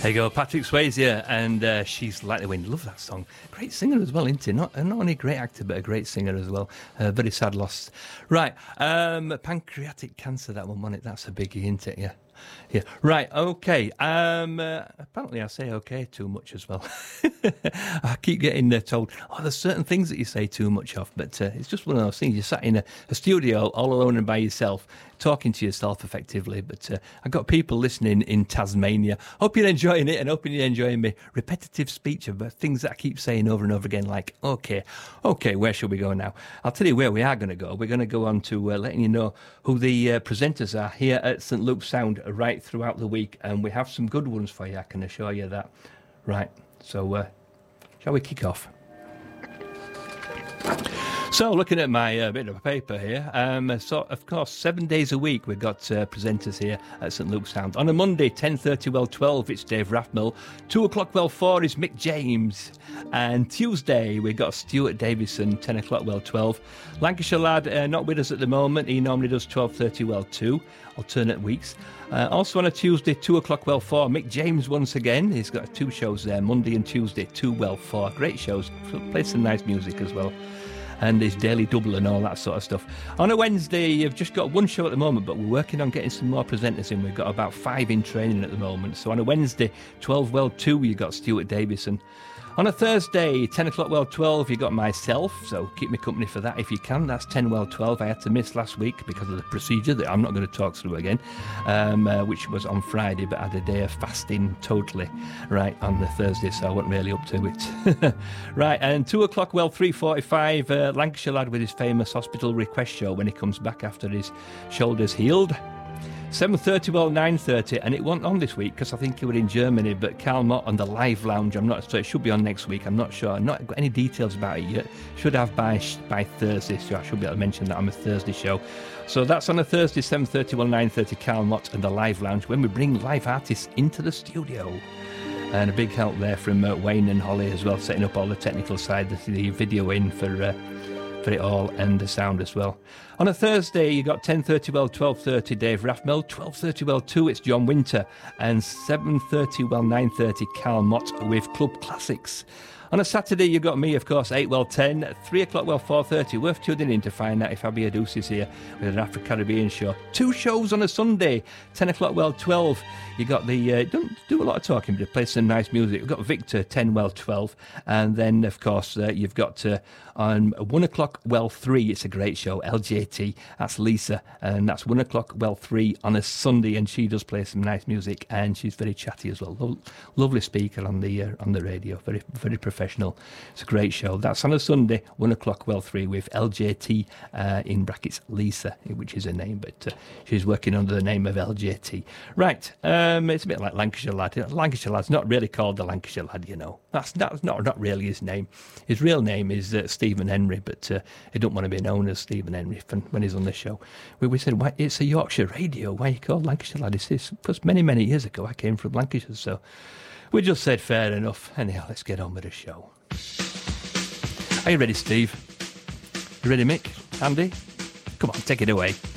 There you go, Patrick Swayze, and She's Like the Wind. Love that song. Great singer as well, isn't he? Not only a great actor, but a great singer as well. Very sad loss. Right, pancreatic cancer, that one, wasn't it? That's a biggie, isn't it? Yeah. Yeah. Right. Okay. Apparently, I say okay too much as well. I keep getting told, there's certain things that you say too much of, but it's just one of those things. You're sat in a studio all alone and by yourself, talking to yourself effectively. But I've got people listening in Tasmania. Hope you're enjoying it, and hoping you're enjoying me repetitive speech about things that I keep saying over and over again, like okay, where should we go now? I'll tell you where we are going to go. We're going to go on to letting you know who the presenters are here at St Luke's Sound right throughout the week, and we have some good ones for you, I can assure you that. Right, so shall we kick off? So, looking at my bit of a paper here, so of course 7 days a week we've got presenters here at St Luke's Sound. On a Monday, 10:30, well 12, it's Dave Rathmill. 2 o'clock, well 4 is Mick James. And Tuesday we've got Stuart Davison, 10 o'clock, well 12. Lancashire lad, not with us at the moment, he normally does 12:30, well 2, alternate weeks. Also on a Tuesday, 2 o'clock, well 4, Mick James once again. He's got 2 shows there, Monday and Tuesday, 2, well 4. Great shows, plays some nice music as well. And his daily double and all that sort of stuff. On a Wednesday, you've just got 1 show at the moment, but we're working on getting some more presenters in. We've got about 5 in training at the moment. So on a Wednesday, 12, well 2, you've got Stuart Davison. On a Thursday, 10 o'clock, well 12, you've got myself, so keep me company for that if you can. That's 10, well 12. I had to miss last week because of the procedure that I'm not going to talk through again, which was on Friday, but I had a day of fasting totally, right, on the Thursday, so I wasn't really up to it. Right, and 2 o'clock, well 3:45, Lancashire lad with his famous hospital request show when he comes back after his shoulder's healed. 7:30, well 9:30, and it wasn't on this week because I think he was in Germany, but Carl Mott on the Live Lounge, I'm not sure, it should be on next week, I'm not sure, I've not got any details about it yet, should have by Thursday, so I should be able to mention that on a Thursday show. So that's on a Thursday, 7:30, well 9:30, Carl Mott and the Live Lounge, when we bring live artists into the studio. And a big help there from Wayne and Holly as well, setting up all the technical side, the video in for it all, and the sound as well. On a Thursday, you got 10:30, well 12:30, Dave Rathmill. 12:30, well 2, it's John Winter. And 7:30, well 9:30, Carl Mott with Club Classics. On a Saturday, you've got me, of course, 8, well 10, 3 o'clock, well 4:30. Worth tuning in to find out if Abby Adus is here with an Afro-Caribbean show. 2 shows on a Sunday, 10 o'clock, well 12. You got the, don't do a lot of talking, but play some nice music. We've got Victor, 10, well 12. And then, of course, you've got on 1 o'clock, well 3, it's a great show, LJT, that's Lisa. And that's 1 o'clock, well 3 on a Sunday. And she does play some nice music, and she's very chatty as well. Lovely speaker on the radio, very, very professional. It's a great show. That's on a Sunday, 1 o'clock, well 3, with LJT, in brackets Lisa, which is her name, but she's working under the name of LJT. Right, it's a bit like Lancashire lad. Lancashire lad's not really called the Lancashire lad, you know. That's not really his name. His real name is Stephen Henry, but he don't want to be known as Stephen Henry when he's on the show. We said, why, it's a Yorkshire radio, why are you called Lancashire lad? It's this, because many years ago I came from Lancashire, so we just said fair enough. Anyhow, let's get on with the show. Are you ready, Steve? You ready, Mick? Andy? Come on, take it away.